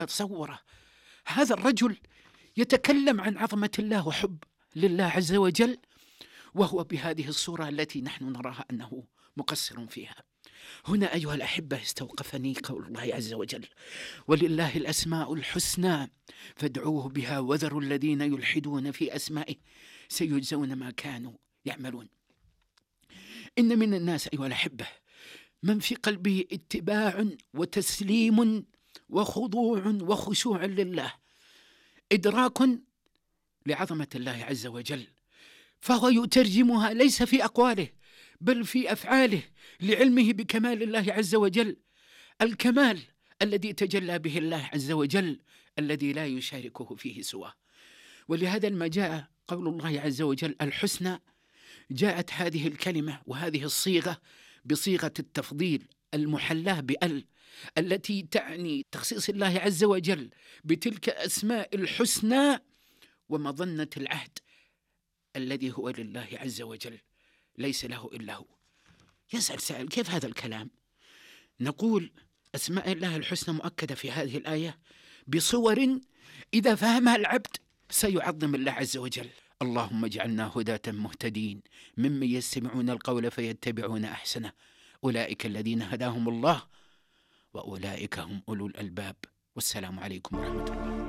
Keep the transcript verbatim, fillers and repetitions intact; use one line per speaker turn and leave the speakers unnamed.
تصوره، هذا الرجل يتكلم عن عظمة الله وحب لله عز وجل، وهو بهذه الصورة التي نحن نراها أنه مقصر فيها. هنا أيها الأحبة استوقفني قول الله عز وجل: ولله الأسماء الحسنى فادعوه بها وذروا الذين يلحدون في أسمائه سيجزون ما كانوا يعملون. إن من الناس أيها الأحبة من في قلبه اتباع وتسليم وخضوع وخشوع لله، إدراك لعظمة الله عز وجل، فهو يترجمها ليس في أقواله بل في أفعاله لعلمه بكمال الله عز وجل، الكمال الذي تجلى به الله عز وجل الذي لا يشاركه فيه سواه. ولهذا لما جاء قول الله عز وجل الحسنى، جاءت هذه الكلمة وهذه الصيغة بصيغة التفضيل المحلاه بأل، التي تعني تخصيص الله عز وجل بتلك أسماء الحسنى ومظنة العهد الذي هو لله عز وجل ليس له إلا هو. يسأل سائل: كيف هذا الكلام؟ نقول: أسماء الله الحسنى مؤكدة في هذه الآية بصور إذا فهمها العبد سيعظم الله عز وجل. اللهم اجعلنا هداة مهتدين ممن يستمعون القول فيتبعون أحسنه، أولئك الذين هداهم الله وأولئك هم أولو الألباب. والسلام عليكم ورحمة الله.